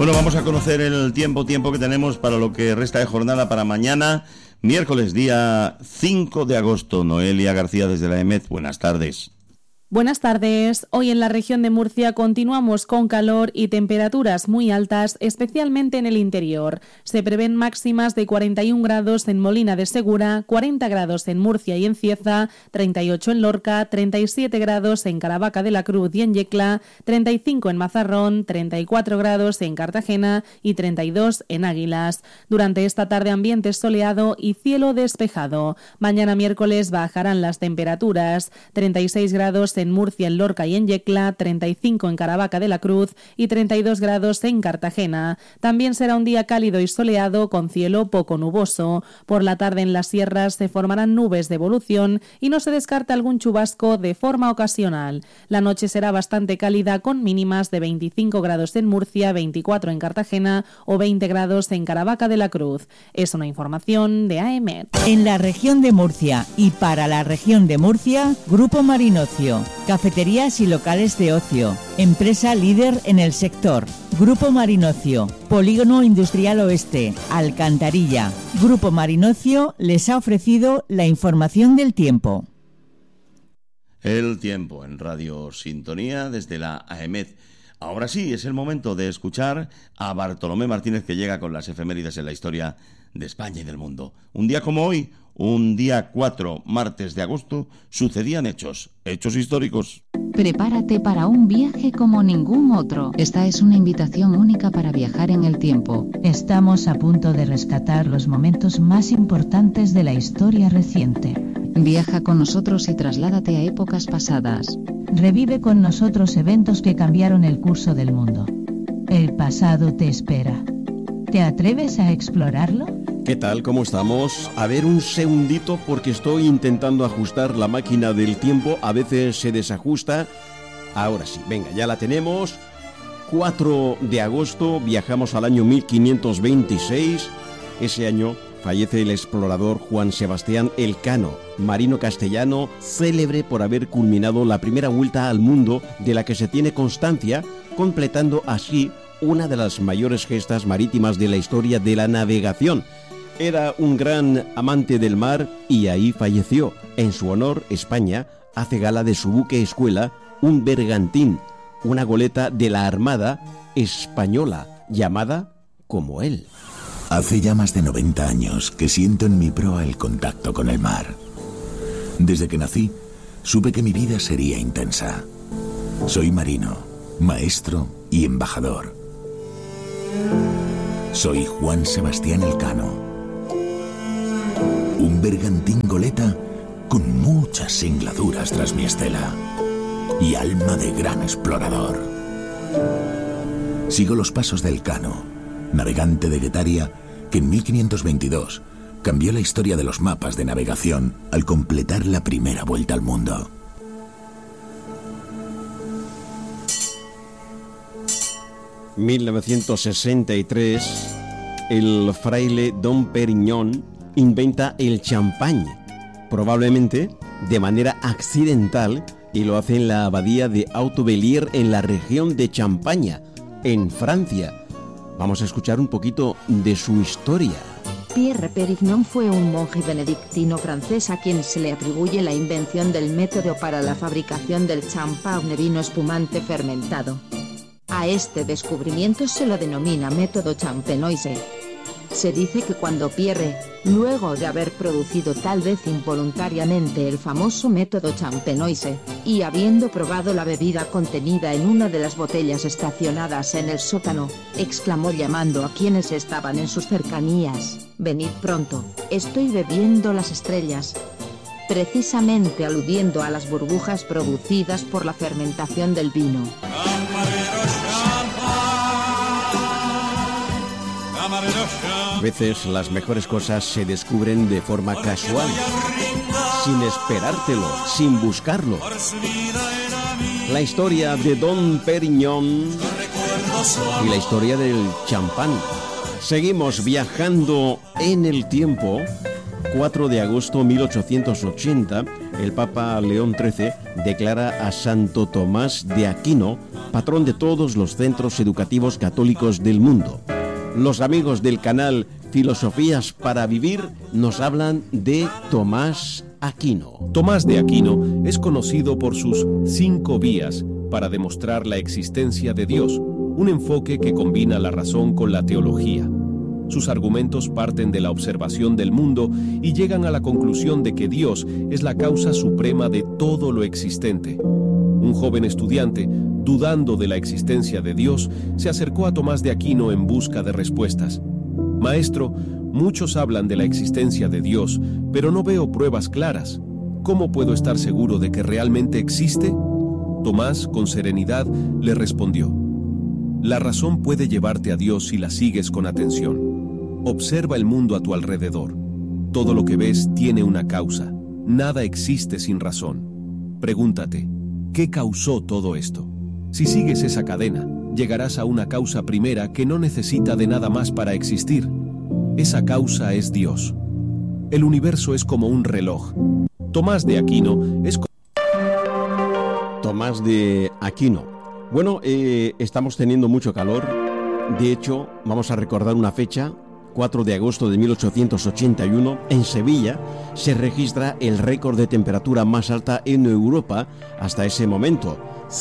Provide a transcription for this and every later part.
Bueno, vamos a conocer el tiempo que tenemos para lo que resta de jornada para mañana, miércoles, día 5 de agosto. Noelia García desde la EMET, buenas tardes. Buenas tardes. Hoy en la región de Murcia continuamos con calor y temperaturas muy altas, especialmente en el interior. Se prevén máximas de 41 grados en Molina de Segura, 40 grados en Murcia y en Cieza, 38 en Lorca, 37 grados en Caravaca de la Cruz y en Yecla, 35 en Mazarrón, 34 grados en Cartagena y 32 en Águilas. Durante esta tarde ambiente soleado y cielo despejado. Mañana miércoles bajarán las temperaturas, 36 grados en Murcia, en Lorca y en Yecla, 35 en Caravaca de la Cruz y 32 grados en Cartagena. También será un día cálido y soleado con cielo poco nuboso. Por la tarde en las sierras se formarán nubes de evolución y no se descarta algún chubasco de forma ocasional. La noche será bastante cálida con mínimas de 25 grados en Murcia, 24 en Cartagena o 20 grados en Caravaca de la Cruz. Es una información de AEMET. En la región de Murcia y para la región de Murcia, Grupo Marinocio. Cafeterías y locales de ocio. Empresa líder en el sector. Grupo Marinocio. Polígono Industrial Oeste. Alcantarilla. Grupo Marinocio les ha ofrecido la información del tiempo. El tiempo en Radio Sintonía desde la AEMET. Ahora sí, es el momento de escuchar a Bartolomé Martínez, que llega con las efemérides en la historia de España y del mundo. Un día como hoy, un día 4, martes de agosto, sucedían hechos históricos. Prepárate para un viaje como ningún otro. Esta es una invitación única para viajar en el tiempo. Estamos a punto de rescatar los momentos más importantes de la historia reciente. Viaja con nosotros y trasládate a épocas pasadas. Revive con nosotros eventos que cambiaron el curso del mundo. El pasado te espera. ¿Te atreves a explorarlo? ¿Qué tal? ¿Cómo estamos? A ver, un segundito porque estoy intentando ajustar la máquina del tiempo. A veces se desajusta. Ahora sí, venga, ya la tenemos. 4 de agosto, viajamos al año 1526. Ese año fallece el explorador Juan Sebastián Elcano, marino castellano, célebre por haber culminado la primera vuelta al mundo de la que se tiene constancia, completando así una de las mayores gestas marítimas de la historia de la navegación. Era un gran amante del mar y ahí falleció. En su honor, España hace gala de su buque escuela, un bergantín, una goleta de la Armada Española, llamada como él. Hace ya más de 90 años que siento en mi proa el contacto con el mar. Desde que nací, supe que mi vida sería intensa. Soy marino, maestro y embajador. Soy Juan Sebastián Elcano, un bergantín goleta con muchas singladuras tras mi estela y alma de gran explorador. Sigo los pasos de Elcano, navegante de Guetaria, que en 1522 cambió la historia de los mapas de navegación al completar la primera vuelta al mundo. En 1963, el fraile Dom Perignon inventa el champán, probablemente de manera accidental, y lo hace en la abadía de Hautebellier en la región de Champaña, en Francia. Vamos a escuchar un poquito de su historia. Pierre Perignon fue un monje benedictino francés a quien se le atribuye la invención del método para la fabricación del champán, vino espumante fermentado. A este descubrimiento se lo denomina método champenoise. Se dice que cuando Pierre, luego de haber producido tal vez involuntariamente el famoso método champenoise, y habiendo probado la bebida contenida en una de las botellas estacionadas en el sótano, exclamó llamando a quienes estaban en sus cercanías: «Venid pronto, estoy bebiendo las estrellas», precisamente aludiendo a las burbujas producidas por la fermentación del vino. A veces las mejores cosas se descubren de forma casual, sin esperártelo, sin buscarlo. La historia de Dom Perignon y la historia del champán. Seguimos viajando en el tiempo. 4 de agosto 1880, el Papa León XIII declara a Santo Tomás de Aquino patrón de todos los centros educativos católicos del mundo. Los amigos del canal Filosofías para Vivir nos hablan de Tomás Aquino. Tomás de Aquino es conocido por sus 5 vías para demostrar la existencia de Dios, un enfoque que combina la razón con la teología. Sus argumentos parten de la observación del mundo y llegan a la conclusión de que Dios es la causa suprema de todo lo existente. Un joven estudiante, dudando de la existencia de Dios, se acercó a Tomás de Aquino en busca de respuestas. Maestro, muchos hablan de la existencia de Dios, pero no veo pruebas claras. ¿Cómo puedo estar seguro de que realmente existe? Tomás, con serenidad, le respondió: la razón puede llevarte a Dios si la sigues con atención. Observa el mundo a tu alrededor. Todo lo que ves tiene una causa. Nada existe sin razón. Pregúntate, ¿qué causó todo esto? Si sigues esa cadena, llegarás a una causa primera que no necesita de nada más para existir. Esa causa es Dios. El universo es como un reloj. Tomás de Aquino es... Tomás de Aquino. Bueno, estamos teniendo mucho calor. De hecho, vamos a recordar una fecha. 4 de agosto de 1881, en Sevilla, se registra el récord de temperatura más alta en Europa hasta ese momento,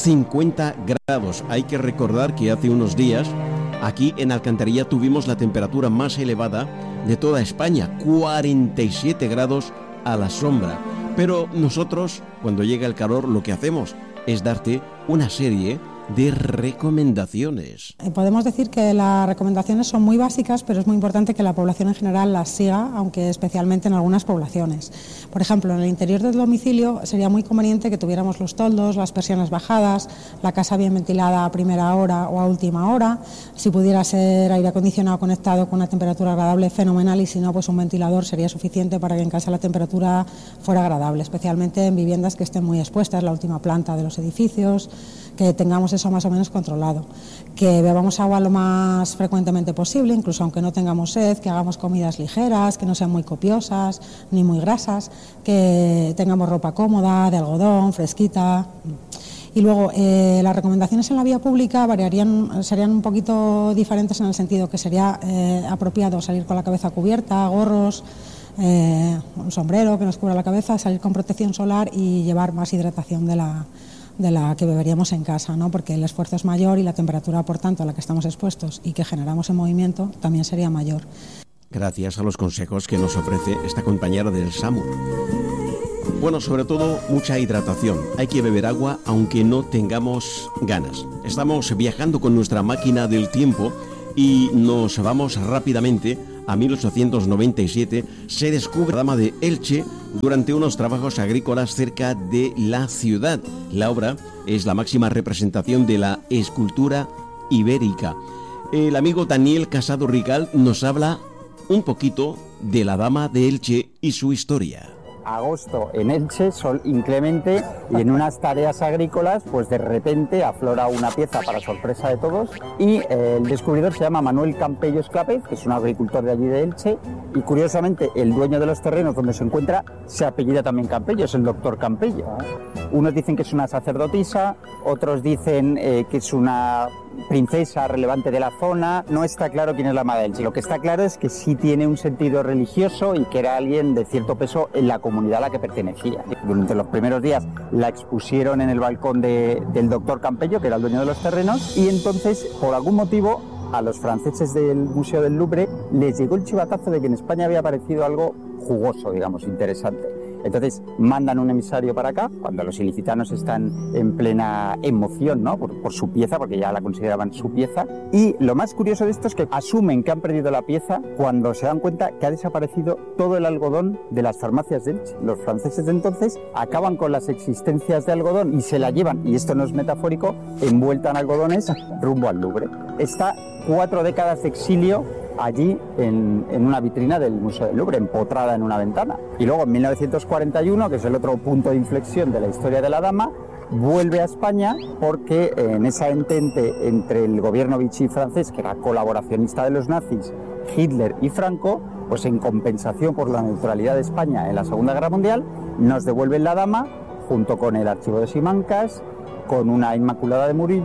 50 grados. Hay que recordar que hace unos días, aquí en Alcantarilla tuvimos la temperatura más elevada de toda España, 47 grados a la sombra. Pero nosotros, cuando llega el calor, lo que hacemos es darte una serie de recomendaciones. Podemos decir que las recomendaciones son muy básicas, pero es muy importante que la población en general las siga, aunque especialmente en algunas poblaciones. Por ejemplo, en el interior del domicilio sería muy conveniente que tuviéramos los toldos, las persianas bajadas, la casa bien ventilada a primera hora o a última hora. Si pudiera ser aire acondicionado conectado con una temperatura agradable, fenomenal, y si no, pues un ventilador sería suficiente para que en casa la temperatura fuera agradable, especialmente en viviendas que estén muy expuestas, la última planta de los edificios, que tengamos eso más o menos controlado, que bebamos agua lo más frecuentemente posible, incluso aunque no tengamos sed, que hagamos comidas ligeras, que no sean muy copiosas ni muy grasas, que tengamos ropa cómoda, de algodón, fresquita. Y luego las recomendaciones en la vía pública serían un poquito diferentes, en el sentido que sería apropiado salir con la cabeza cubierta, gorros, un sombrero que nos cubra la cabeza, salir con protección solar y llevar más hidratación de la que beberíamos en casa, ¿no? Porque el esfuerzo es mayor y la temperatura, por tanto, a la que estamos expuestos y que generamos en movimiento también sería mayor. Gracias a los consejos que nos ofrece esta compañera del SAMUR. Bueno, sobre todo, mucha hidratación. Hay que beber agua aunque no tengamos ganas. Estamos viajando con nuestra máquina del tiempo y nos vamos rápidamente a 1897. Se descubre la dama de Elche durante unos trabajos agrícolas cerca de la ciudad. La obra es la máxima representación de la escultura ibérica. El amigo Daniel Casado Rical nos habla un poquito de la dama de Elche y su historia. Agosto en Elche, sol inclemente, y en unas tareas agrícolas pues de repente aflora una pieza para sorpresa de todos, y el descubridor se llama Manuel Campello Esclapez, que es un agricultor de allí de Elche, y curiosamente el dueño de los terrenos donde se encuentra se apellida también Campello, es el doctor Campello. Unos dicen que es una sacerdotisa, otros dicen que es una princesa relevante de la zona. No está claro quién es la madre de Elche. Lo que está claro es que sí tiene un sentido religioso y que era alguien de cierto peso en la comunidad a la que pertenecía. Durante los primeros días la expusieron en el balcón del doctor Campello, que era el dueño de los terrenos, y entonces, por algún motivo, a los franceses del Museo del Louvre les llegó el chivatazo de que en España había aparecido algo jugoso, digamos, interesante. Entonces mandan un emisario para acá, cuando los ilicitanos están en plena emoción, ¿no? por su pieza, porque ya la consideraban su pieza. Y lo más curioso de esto es que asumen que han perdido la pieza cuando se dan cuenta que ha desaparecido todo el algodón de las farmacias de Elche. Los franceses de entonces acaban con las existencias de algodón y se la llevan, y esto no es metafórico, envuelta en algodones rumbo al Louvre. Está 4 décadas de exilio allí en una vitrina del Museo del Louvre, empotrada en una ventana. Y luego en 1941, que es el otro punto de inflexión de la historia de la dama, vuelve a España porque en esa entente entre el gobierno Vichy francés, que era colaboracionista de los nazis, Hitler y Franco, pues en compensación por la neutralidad de España en la Segunda Guerra Mundial, nos devuelven la dama junto con el archivo de Simancas, con una Inmaculada de Murillo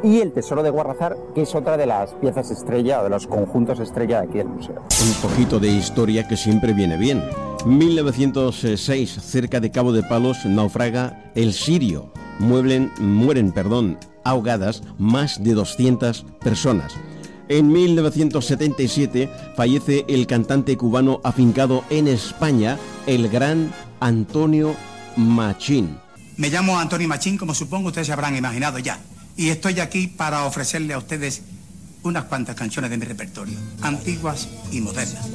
y el Tesoro de Guarrazar, que es otra de las piezas estrella o de los conjuntos estrella de aquí del museo. Un poquito de historia que siempre viene bien. 1906, cerca de Cabo de Palos, naufraga el Sirio. Mueren, ahogadas más de 200 personas. En 1977 fallece el cantante cubano afincado en España, el gran Antonio Machín. Me llamo Antonio Machín, como supongo ustedes se habrán imaginado ya. Y estoy aquí para ofrecerle a ustedes unas cuantas canciones de mi repertorio, antiguas y modernas.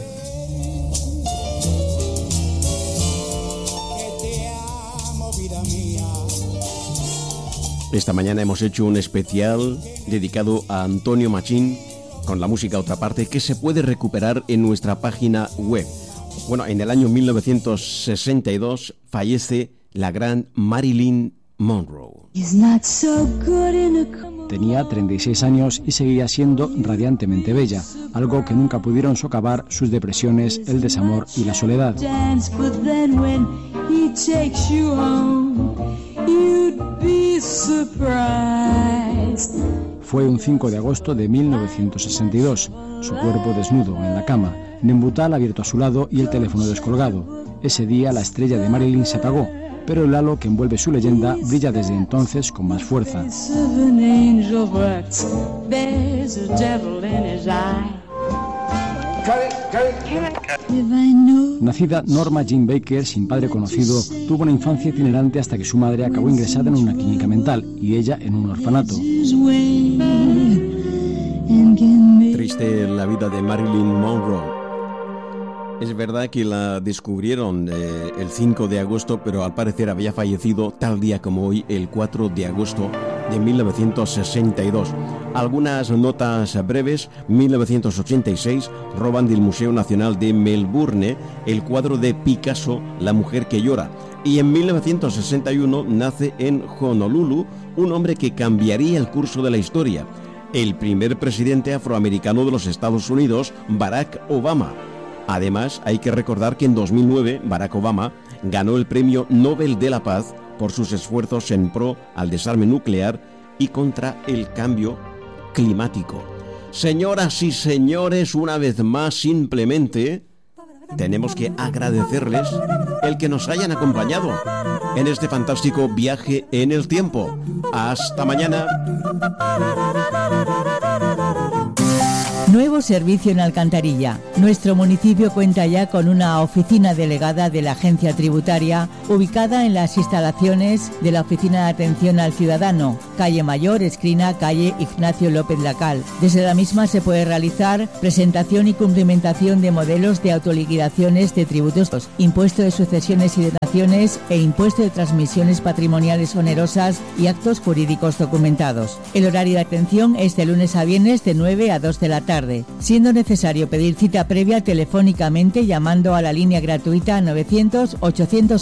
Esta mañana hemos hecho un especial dedicado a Antonio Machín con la música Otra Parte, que se puede recuperar en nuestra página web. Bueno, en el año 1962 fallece la gran Marilyn Monroe. Tenía 36 años y seguía siendo radiantemente bella, algo que nunca pudieron socavar sus depresiones, el desamor y la soledad. Fue un 5 de agosto de 1962, su cuerpo desnudo en la cama, Nembutal abierto a su lado y el teléfono descolgado. Ese día la estrella de Marilyn se apagó, pero el halo que envuelve su leyenda brilla desde entonces con más fuerza. Nacida Norma Jean Baker, sin padre conocido, tuvo una infancia itinerante hasta que su madre acabó ingresada en una clínica mental y ella en un orfanato. Triste la vida de Marilyn Monroe. Es verdad que la descubrieron el 5 de agosto, pero al parecer había fallecido tal día como hoy, el 4 de agosto de 1962. Algunas notas breves. 1986 roban del Museo Nacional de Melbourne el cuadro de Picasso, La mujer que llora. Y en 1961 nace en Honolulu un hombre que cambiaría el curso de la historia. El primer presidente afroamericano de los Estados Unidos, Barack Obama. Además, hay que recordar que en 2009 Barack Obama ganó el Premio Nobel de la Paz por sus esfuerzos en pro al desarme nuclear y contra el cambio climático. Señoras y señores, una vez más, simplemente tenemos que agradecerles el que nos hayan acompañado en este fantástico viaje en el tiempo. Hasta mañana. Nuevo servicio en Alcantarilla. Nuestro municipio cuenta ya con una oficina delegada de la Agencia Tributaria, ubicada en las instalaciones de la Oficina de Atención al Ciudadano, calle Mayor, esquina calle Ignacio López Lacal. Desde la misma se puede realizar presentación y cumplimentación de modelos de autoliquidaciones de tributos, impuesto de sucesiones y donaciones e impuesto de transmisiones patrimoniales onerosas y actos jurídicos documentados. El horario de atención es de lunes a viernes de 9 a 2 de la tarde. Siendo necesario pedir cita previa telefónicamente llamando a la línea gratuita 900 800